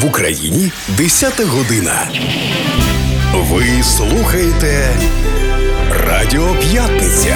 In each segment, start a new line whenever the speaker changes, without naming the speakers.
В Україні 10 година. Ви слухаєте Радіо П'ятниця.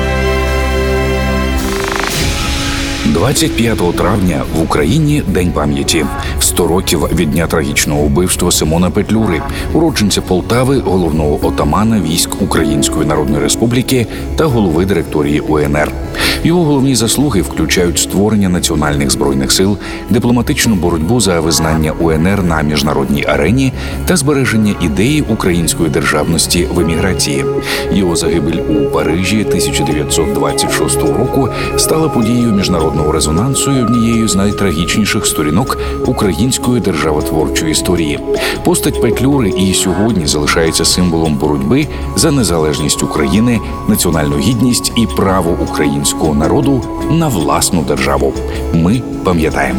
25 травня в Україні День пам'яті. 100 років від дня трагічного вбивства Симона Петлюри, уродженця Полтави, головного отамана військ Української Народної Республіки та голови директорії УНР. Його головні заслуги включають створення національних збройних сил, дипломатичну боротьбу за визнання УНР на міжнародній арені та збереження ідеї української державності в еміграції. Його загибель у Парижі 1926 року стала подією міжнародного резонансу і однією з найтрагічніших сторінок української державотворчої історії. Постать Петлюри і сьогодні залишається символом боротьби за незалежність України, національну гідність і право українського народу на власну державу. Ми пам'ятаємо.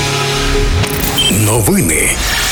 Новини.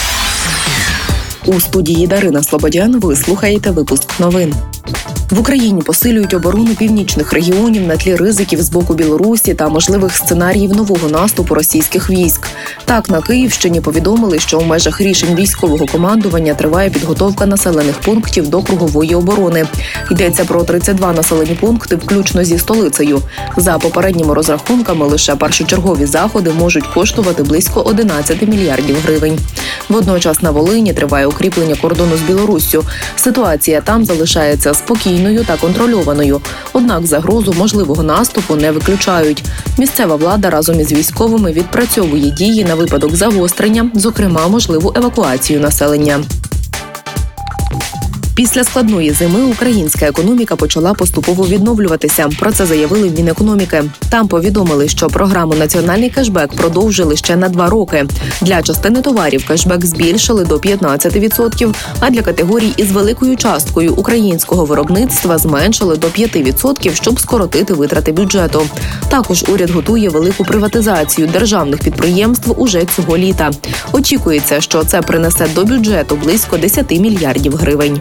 У студії Дарина Слободян ви слухаєте випуск новин. В Україні посилюють оборону північних регіонів на тлі ризиків з боку Білорусі та можливих сценаріїв нового наступу російських військ. Так, на Київщині повідомили, що в межах рішень військового командування триває підготовка населених пунктів до кругової оборони. Йдеться про 32 населені пункти, включно зі столицею. За попередніми розрахунками, лише першочергові заходи можуть коштувати близько 11 мільярдів гривень. Водночас на Волині триває укріплення кордону з Білоруссю. Ситуація там залишається спокійною та контрольованою. Однак загрозу можливого наступу не виключають. Місцева влада разом із військовими відпрацьовує дії на випадок загострення, зокрема можливу евакуацію населення. Після складної зими українська економіка почала поступово відновлюватися. Про це заявили в Мінекономіки. Там повідомили, що програму «Національний кешбек» продовжили ще на 2 роки. Для частини товарів кешбек збільшили до 15%, а для категорій із великою часткою українського виробництва зменшили до 5%, щоб скоротити витрати бюджету. Також уряд готує велику приватизацію державних підприємств уже цього літа. Очікується, що це принесе до бюджету близько 10 мільярдів гривень.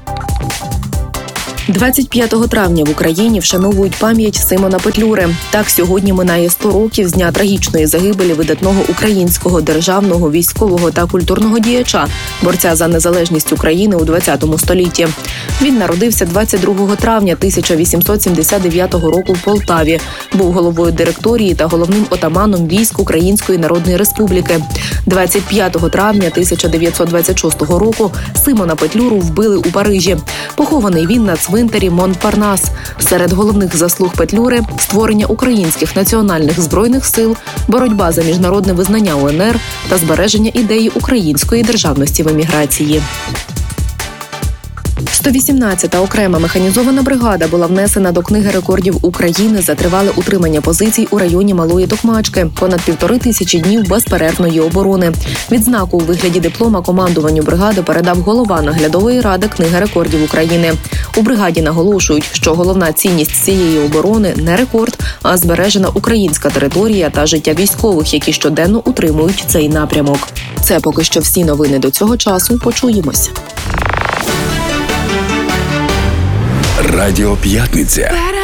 25 травня в Україні вшановують пам'ять Симона Петлюри. Так, сьогодні минає 100 років з дня трагічної загибелі видатного українського державного, військового та культурного діяча, борця за незалежність України у 20 столітті. Він народився 22 травня 1879 року в Полтаві. Був головою директорії та головним отаманом військ Української Народної Республіки. 25 травня 1926 року Симона Петлюру вбили у Парижі. Похований він на цвинтарі Монпарнас. Серед головних заслуг Петлюри – створення українських національних збройних сил, боротьба за міжнародне визнання УНР та збереження ідеї української державності в еміграції. 118-та окрема механізована бригада була внесена до Книги рекордів України за тривале утримання позицій у районі Малої Токмачки. Понад 1500 днів безперервної оборони. Відзнаку у вигляді диплома командуванню бригади передав голова наглядової ради Книги рекордів України. У бригаді наголошують, що головна цінність цієї оборони – не рекорд, а збережена українська територія та життя військових, які щоденно утримують цей напрямок. Це поки що всі новини до цього часу. Почуємось.
Радіо П'ятниця.